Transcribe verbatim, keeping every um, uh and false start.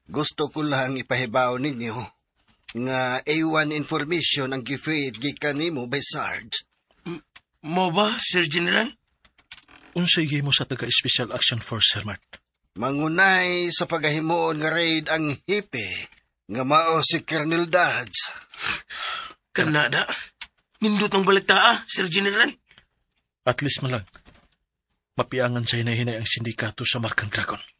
Gusto ko lang ipahibaw ninyo nga A one information ang gifeed gikan nimo by Sarge. M- mo ba, Sir General? Unsay gihimo sa taga-Special Action Force, Sir Mart? Mangunay sa pagahimuon nga raid ang hipe nga mao si Colonel Dodds. Kanada, nindot ang balita, Sir General. At least man lang, mapiangan sa hinahinay ang sindikato sa Markang Dragon.